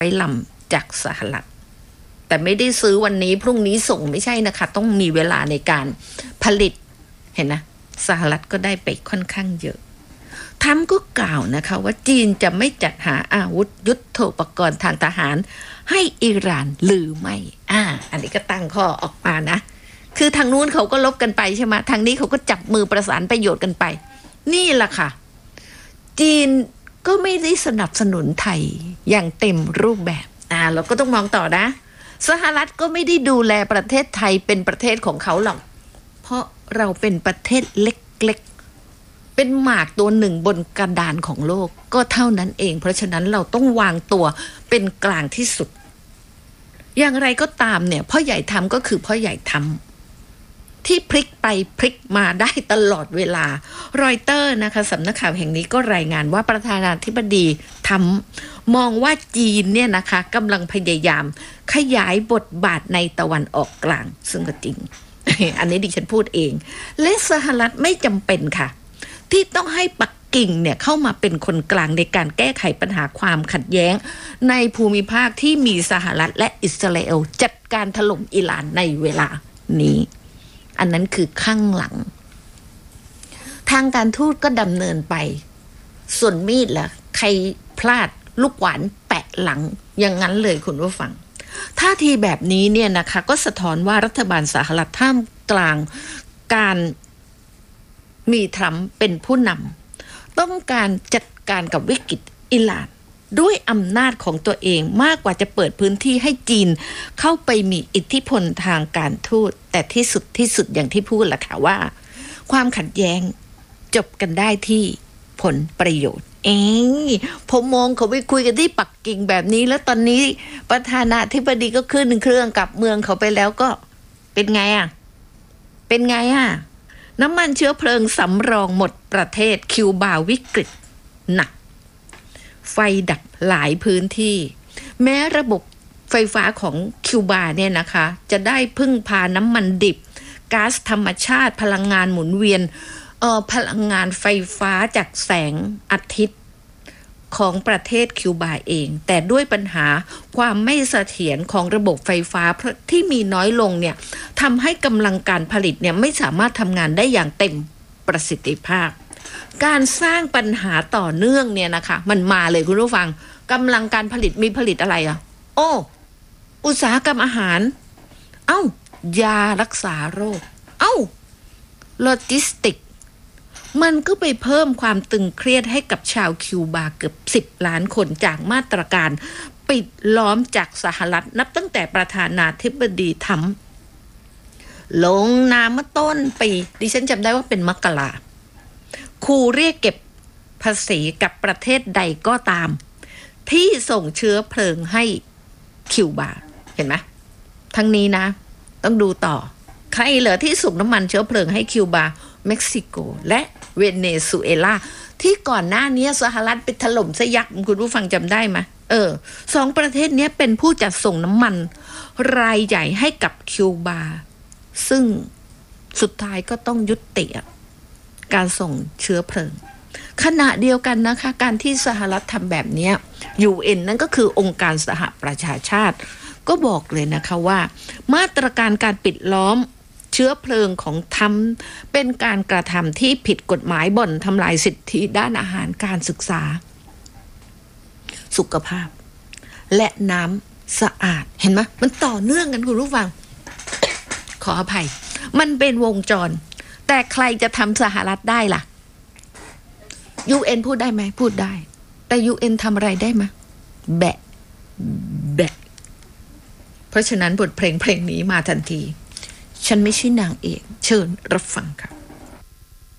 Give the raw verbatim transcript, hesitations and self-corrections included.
ไปลำจากสหรัฐแต่ไม่ได้ซื้อวันนี้พรุ่งนี้ส่งไม่ใช่นะคะต้องมีเวลาในการผลิตเห็นนะสหรัฐก็ได้ไปค่อนข้างเยอะทรัมป์ก็กล่าวนะคะว่าจีนจะไม่จัดหาอาวุธยุทโธปกรณ์ทางทหารให้อิหร่านหรือไม่อ่าอันนี้ก็ตั้งข้อออกมานะคือทางนู้นเขาก็ลบกันไปใช่ไหมทางนี้เขาก็จับมือประสานประโยชน์กันไปนี่แหละค่ะจีนก็ไม่ได้สนับสนุนไทยอย่างเต็มรูปแบบอ่าเราก็ต้องมองต่อนะสหรัฐก็ไม่ได้ดูแลประเทศไทยเป็นประเทศของเขาหรอกเพราะเราเป็นประเทศเล็กๆเป็นหมากตัวหนึ่งบนกระดานของโลกก็เท่านั้นเองเพราะฉะนั้นเราต้องวางตัวเป็นกลางที่สุดอย่างไรก็ตามเนี่ยพ่อใหญ่ทำก็คือพ่อใหญ่ทำที่พลิกไปพลิกมาได้ตลอดเวลารอยเตอร์นะคะสำนักข่าวแห่งนี้ก็รายงานว่าประธานาธิบดีทำมองว่าจีนเนี่ยนะคะกำลังพยายามขยายบทบาทในตะวันออกกลางซึ่งก็จริง อันนี้ดิฉันพูดเองและสหรัฐไม่จำเป็นค่ะที่ต้องให้ปักกิ่งเนี่ยเข้ามาเป็นคนกลางในการแก้ไขปัญหาความขัดแย้งในภูมิภาคที่มีสหรัฐและอิสราเอลจัดการถล่มอิหร่านในเวลานี้อันนั้นคือข้างหลังทางการทูตก็ดำเนินไปส่วนมีดล่ะใครพลาดลูกหวานแปะหลังอย่างนั้นเลยคุณผู้ฟังท่าทีแบบนี้เนี่ยนะคะก็สะท้อนว่ารัฐบาลสหรัฐท่ามกลางการมีทรัมป์เป็นผู้นำต้องการจัดการกับวิกฤตอิหร่านด้วยอำนาจของตัวเองมากกว่าจะเปิดพื้นที่ให้จีนเข้าไปมีอิทธิพลทางการทูตแต่ที่สุดที่สุดอย่างที่พูดแหละค่ะว่าความขัดแย้งจบกันได้ที่ผลประโยชน์เองผมมองเขาไปคุยกันที่ปักกิ่งแบบนี้แล้วตอนนี้ประธานาธิบดีก็ขึ้นเครื่องกลับเมืองเขาไปแล้วก็เป็นไงอ่ะเป็นไงอ่ะน้ำมันเชื้อเพลิงสำรองหมดประเทศคิวบาวิกฤตหนักไฟดับหลายพื้นที่แม้ระบบไฟฟ้าของคิวบาเนี่ยนะคะจะได้พึ่งพาน้ำมันดิบก๊าซธรรมชาติพลังงานหมุนเวียนเอ่อพลังงานไฟฟ้าจากแสงอาทิตย์ของประเทศคิวบาเองแต่ด้วยปัญหาความไม่เสถียรของระบบไฟฟ้าที่มีน้อยลงเนี่ยทำให้กำลังการผลิตเนี่ยไม่สามารถทำงานได้อย่างเต็มประสิทธิภาพการสร้างปัญหาต่อเนื่องเนี่ยนะคะมันมาเลยคุณผู้ฟังกำลังการผลิตมีผลิตอะไรอ่ะโอ้อุตสาหกรรมอาหารเอ้ายารักษาโรคเอ้าโลจิสติกมันก็ไปเพิ่มความตึงเครียดให้กับชาวคิวบาเกือบสิบล้านคนจากมาตรการปิดล้อมจากสหรัฐนับตั้งแต่ประธานาธิบดีทรัมป์ลงนามเมื่อต้นปีดิฉันจำได้ว่าเป็นมกราขู่เรียกเก็บภาษีกับประเทศใดก็ตามที่ส่งเชื้อเพลิงให้คิวบาเห็นไหมทั้งนี้นะต้องดูต่อใครเหลือที่ส่งน้ำมันเชื้อเพลิงให้คิวบาเม็กซิโกและเวเนซุเอลาที่ก่อนหน้านี้สหรัฐไปถล่มซะยักษ์คุณผู้ฟังจำได้ไหมเออสองประเทศนี้เป็นผู้จัดส่งน้ำมันรายใหญ่ให้กับคิวบาซึ่งสุดท้ายก็ต้องยุติการส่งเชื้อเพลิงขณะเดียวกันนะคะการที่สหรัฐทำแบบนี้ ยู เอ็น นั่นก็คือองค์การสหประชาชาติก็บอกเลยนะคะว่ามาตรการการปิดล้อมเชื้อเพลิงของทรัมป์เป็นการกระทำที่ผิดกฎหมายบ่อนทำลายสิทธิด้านอาหารการศึกษาสุขภาพและน้ำสะอาดเห็นไหมมันต่อเนื่องกันคุณผู้ฟังขออภัยมันเป็นวงจรแต่ใครจะทำสหรัฐได้ล่ะ ยู เอ็น พูดได้ไหมพูดได้แต่ ยู เอ็น ทำอะไรได้ไหมแบะแบะเพราะฉะนั้นบทเพลงเพลงนี้มาทันทีฉันไม่ใช่นางเอกเชิญรับฟังค่ะ